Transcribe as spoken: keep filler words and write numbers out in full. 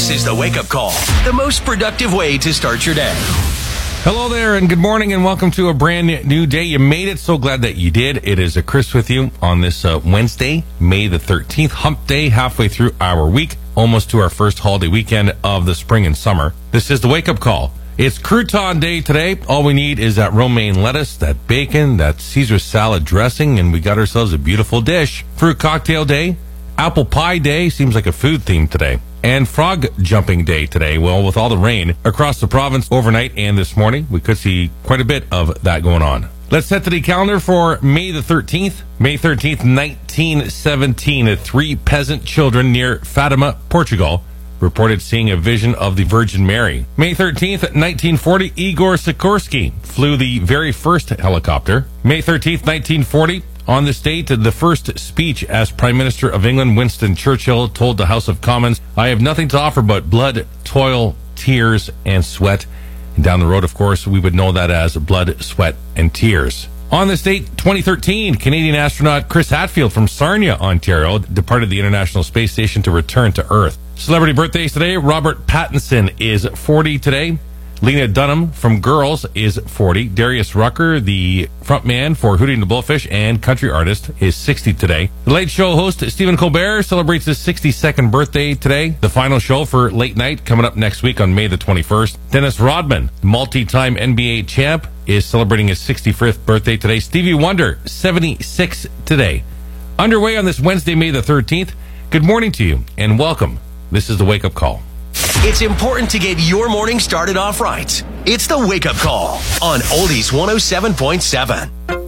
This is the Wake Up Call, the most productive way to start your day. Hello there, and good morning, and welcome to a brand new day. You made it. So glad that you did. It is a Chris with you on this uh, Wednesday, May the thirteenth, hump day, halfway through our week, almost to our first holiday weekend of the spring and summer. This is the Wake Up Call. It's crouton day today. All we need is that romaine lettuce, that bacon, that Caesar salad dressing, and we got ourselves a beautiful dish. Fruit cocktail day, apple pie day, seems like a food theme today, and frog jumping day today. Well, with all the rain across the province overnight and this morning, we could see quite a bit of that going on. Let's set to the calendar for May the thirteenth. May thirteenth, nineteen seventeen, three peasant children near Fatima, Portugal, reported seeing a vision of the Virgin Mary. May thirteenth, nineteen forty, Igor Sikorsky flew the very first helicopter. May thirteenth, nineteen forty, on this date, the first speech as Prime Minister of England, Winston Churchill, told the House of Commons, "I have nothing to offer but blood, toil, tears, and sweat." And down the road, of course, we would know that as blood, sweat, and tears. On this date, twenty thirteen, Canadian astronaut Chris Hadfield from Sarnia, Ontario, departed the International Space Station to return to Earth. Celebrity birthdays today. Robert Pattinson is forty today. Lena Dunham from Girls is forty. Darius Rucker, the frontman for Hootie and the Blowfish and country artist, is sixty today. The Late Show host Stephen Colbert celebrates his sixty-second birthday today. The final show for Late Night coming up next week on May the twenty-first. Dennis Rodman, multi-time N B A champ, is celebrating his sixty-fifth birthday today. Stevie Wonder, seventy-six today. Underway on this Wednesday, May the thirteenth. Good morning to you and welcome. This is the Wake Up Call. It's important to get your morning started off right. It's the Wake Up Call on Oldies one oh seven point seven.